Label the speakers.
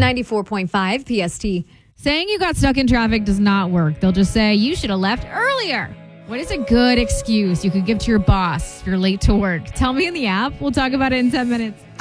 Speaker 1: 94.5 PST.
Speaker 2: Saying you got stuck in traffic does not work. They'll just say you should have left earlier. What is a good excuse you could give to your boss if you're late to work? Tell me in the app. We'll talk about it in 10 minutes.